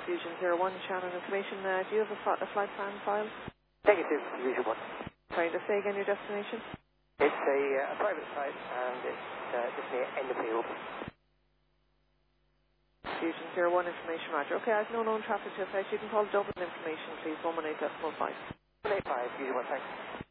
Fusion 01, Shannon information. Do you have a flight plan file? Negative, the usual one. Sorry, just say again your destination. It's a private flight and it's just near Enfield. Fusion 01 information, roger. Okay, I have no known traffic to affect. You can call Dublin information, please, 118.5. 185, usual one, thanks.